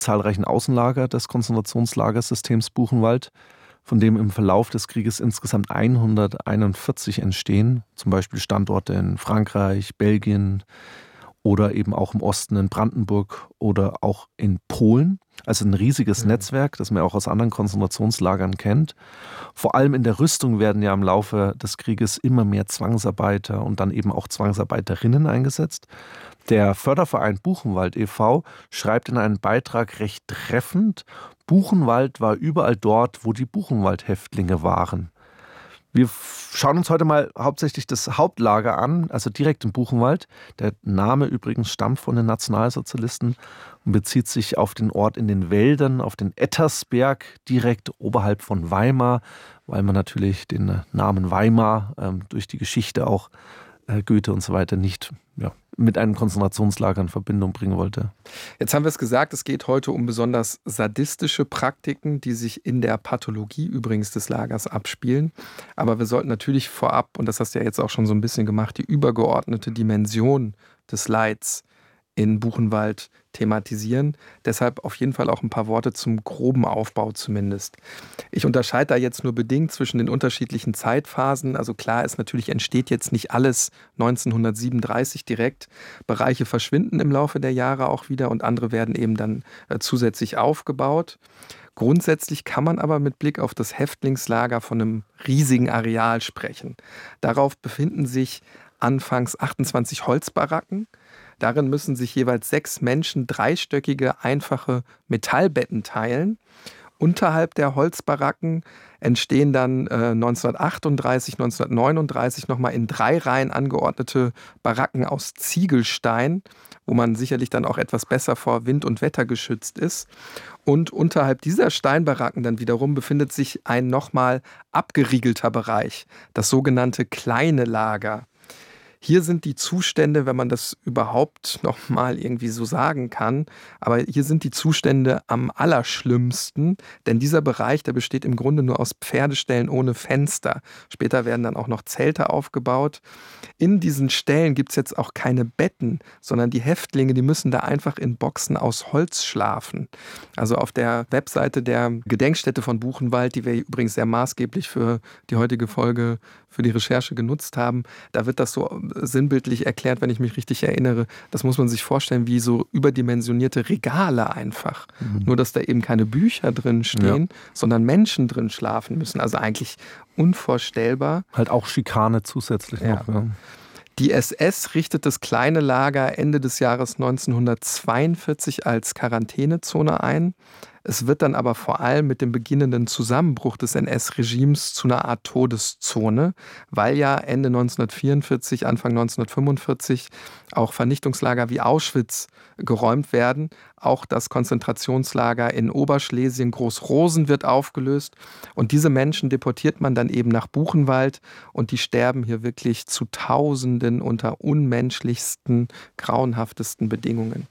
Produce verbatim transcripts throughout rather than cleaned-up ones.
zahlreichen Außenlager des Konzentrationslagersystems Buchenwald, von dem im Verlauf des Krieges insgesamt hunderteinundvierzig entstehen, zum Beispiel Standorte in Frankreich, Belgien oder eben auch im Osten in Brandenburg oder auch in Polen. Also ein riesiges mhm. Netzwerk, das man auch aus anderen Konzentrationslagern kennt. Vor allem in der Rüstung werden ja im Laufe des Krieges immer mehr Zwangsarbeiter und dann eben auch Zwangsarbeiterinnen eingesetzt. Der Förderverein Buchenwald e V schreibt in einem Beitrag recht treffend: Buchenwald war überall dort, wo die Buchenwald-Häftlinge waren. Wir schauen uns heute mal hauptsächlich das Hauptlager an, also direkt im Buchenwald. Der Name übrigens stammt von den Nationalsozialisten und bezieht sich auf den Ort in den Wäldern, auf den Ettersberg, direkt oberhalb von Weimar, weil man natürlich den Namen Weimar ähm, durch die Geschichte auch äh, Goethe und so weiter nicht ja, mit einem Konzentrationslager in Verbindung bringen wollte. Jetzt haben wir es gesagt, es geht heute um besonders sadistische Praktiken, die sich in der Pathologie übrigens des Lagers abspielen. Aber wir sollten natürlich vorab, und das hast du ja jetzt auch schon so ein bisschen gemacht, die übergeordnete Dimension des Leids in Buchenwald thematisieren. Deshalb auf jeden Fall auch ein paar Worte zum groben Aufbau zumindest. Ich unterscheide da jetzt nur bedingt zwischen den unterschiedlichen Zeitphasen. Also klar ist natürlich, entsteht jetzt nicht alles neunzehnhundertsiebenunddreißig direkt. Bereiche verschwinden im Laufe der Jahre auch wieder und andere werden eben dann äh, zusätzlich aufgebaut. Grundsätzlich kann man aber mit Blick auf das Häftlingslager von einem riesigen Areal sprechen. Darauf befinden sich anfangs achtundzwanzig Holzbaracken. Darin müssen sich jeweils sechs Menschen dreistöckige, einfache Metallbetten teilen. Unterhalb der Holzbaracken entstehen dann äh, neunzehnhundertachtunddreißig, neunzehnhundertneununddreißig nochmal in drei Reihen angeordnete Baracken aus Ziegelstein, wo man sicherlich dann auch etwas besser vor Wind und Wetter geschützt ist. Und unterhalb dieser Steinbaracken dann wiederum befindet sich ein nochmal abgeriegelter Bereich, das sogenannte kleine Lager. Hier sind die Zustände, wenn man das überhaupt noch mal irgendwie so sagen kann, aber hier sind die Zustände am allerschlimmsten, denn dieser Bereich, der besteht im Grunde nur aus Pferdeställen ohne Fenster. Später werden dann auch noch Zelte aufgebaut. In diesen Ställen gibt es jetzt auch keine Betten, sondern die Häftlinge, die müssen da einfach in Boxen aus Holz schlafen. Also auf der Webseite der Gedenkstätte von Buchenwald, die wir übrigens sehr maßgeblich für die heutige Folge, für die Recherche genutzt haben, da wird das so sinnbildlich erklärt, wenn ich mich richtig erinnere. Das muss man sich vorstellen wie so überdimensionierte Regale einfach. Mhm. Nur, dass da eben keine Bücher drin stehen, ja. sondern Menschen drin schlafen müssen. Also eigentlich unvorstellbar. Halt auch Schikane zusätzlich ja. noch. Ja. Die S S richtet das kleine Lager Ende des Jahres neunzehnhundertzweiundvierzig als Quarantänezone ein. Es wird dann aber vor allem mit dem beginnenden Zusammenbruch des N S-Regimes zu einer Art Todeszone, weil ja Ende neunzehnhundertvierundvierzig, Anfang neunzehnhundertfünfundvierzig auch Vernichtungslager wie Auschwitz geräumt werden. Auch das Konzentrationslager in Oberschlesien, Großrosen, wird aufgelöst. Und diese Menschen deportiert man dann eben nach Buchenwald und die sterben hier wirklich zu Tausenden unter unmenschlichsten, grauenhaftesten Bedingungen.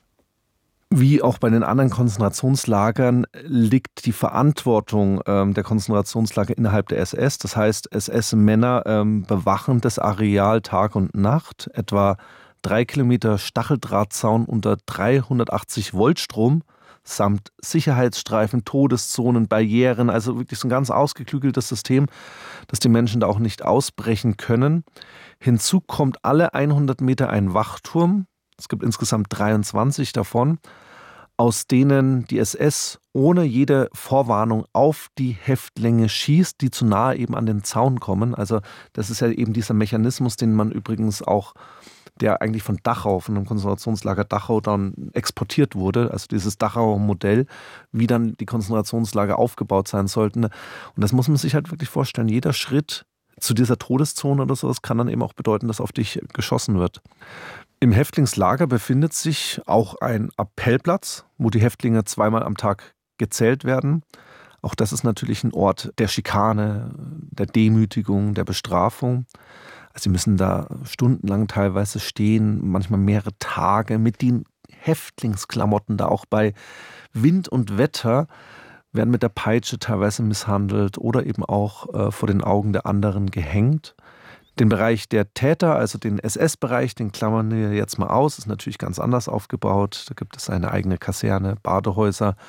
Wie auch bei den anderen Konzentrationslagern liegt die Verantwortung ähm, der Konzentrationslager innerhalb der S S. Das heißt, S S-Männer ähm, bewachen das Areal Tag und Nacht. Etwa drei Kilometer Stacheldrahtzaun unter dreihundertachtzig Volt Strom samt Sicherheitsstreifen, Todeszonen, Barrieren. Also wirklich so ein ganz ausgeklügeltes System, dass die Menschen da auch nicht ausbrechen können. Hinzu kommt alle hundert Meter ein Wachturm. Es gibt insgesamt dreiundzwanzig davon, aus denen die S S ohne jede Vorwarnung auf die Häftlinge schießt, die zu nahe eben an den Zaun kommen. Also das ist ja eben dieser Mechanismus, den man übrigens auch, der eigentlich von Dachau, von dem Konzentrationslager Dachau dann exportiert wurde, also dieses Dachauer Modell, wie dann die Konzentrationslager aufgebaut sein sollten. Und das muss man sich halt wirklich vorstellen. Jeder Schritt zu dieser Todeszone oder sowas kann dann eben auch bedeuten, dass auf dich geschossen wird. Im Häftlingslager befindet sich auch ein Appellplatz, wo die Häftlinge zweimal am Tag gezählt werden. Auch das ist natürlich ein Ort der Schikane, der Demütigung, der Bestrafung. Also sie müssen da stundenlang teilweise stehen, manchmal mehrere Tage mit den Häftlingsklamotten da auch bei Wind und Wetter, werden mit der Peitsche teilweise misshandelt oder eben auch äh, vor den Augen der anderen gehängt. Den Bereich der Täter, also den S S-Bereich, den klammern wir jetzt mal aus, ist natürlich ganz anders aufgebaut. Da gibt es eine eigene Kaserne, Badehäuser